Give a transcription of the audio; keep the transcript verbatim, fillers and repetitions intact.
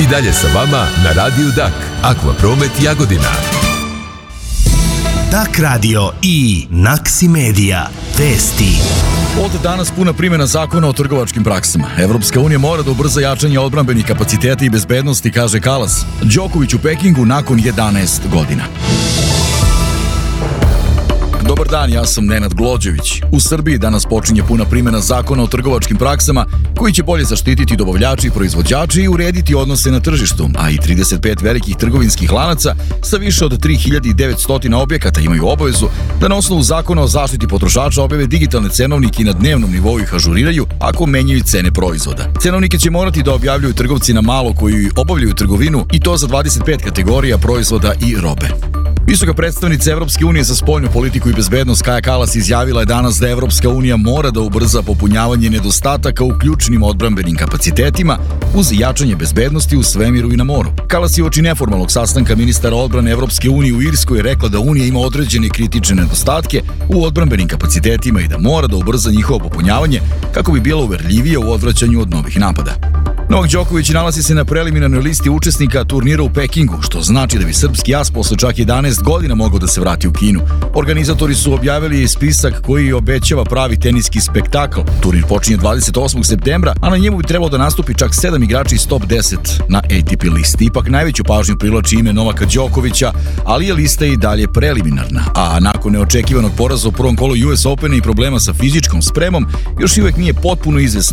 I dalje sa vama na Radiju Dak, Akvapromet Jagodina. Dak Radio i Naksi Media. Vesti. Od danas puna primjena zakona o trgovačkim praksama. Evropska unija mora da ubrza jačanje odbrambenih kapaciteta i bezbednosti, kaže Kalas. Đoković u Pekingu nakon jedanaest godina. Dobar dan, ja sam Nenad Glođević. U Srbiji danas počinje puna primjena zakona o trgovačkim praksama koji će bolje zaštititi dobavljači i proizvođači i urediti odnose na tržištu, a i trideset pet velikih trgovinskih lanaca sa više od tri hiljade devetsto objekata imaju obavezu da na osnovu zakona o zaštiti potrošača objave digitalne cenovnike i na dnevnom nivou ih ažuriraju ako menjaju cene proizvoda. Cenovnike će morati da objavljuju trgovci na malo koji obavljaju trgovinu i to za dvadeset pet kategorija proizvoda i robe. Visoka predstavnica Evropske unije za spoljnu politiku i bezbednost Kaja Kalas izjavila je danas da Evropska unija mora da ubrza popunjavanje nedostataka u ključnim odbrambenim kapacitetima uz jačanje bezbednosti u svemiru i na moru. Kalas je uoči neformalnog sastanka ministara odbrane Evropske unije u Irskoj rekla da Unija ima određene kritične nedostatke u odbrambenim kapacitetima i da mora da ubrza njihovo popunjavanje kako bi bila uverljivija u odvraćanju od novih napada. Novak Đoković nalazi se na preliminarnoj listi učesnika turnira u Pekingu, što znači da bi srpski as posle čak jedanaest godina mogao da se vrati u Kinu. Organizatori su objavili spisak koji obećava pravi teniski spektakl. Turnir počinje dvadeset osmog septembra, a na njemu bi trebalo da nastupi čak sedam igrača iz top deset na A T P listi. Ipak najveću pažnju privlači ime Novaka Đokovića, ali je lista i dalje preliminarna. A nakon neočekivanog poraza u prvom kolu U S Opena i problema sa fizičkom spremom, još uvek nije potpuno izvesno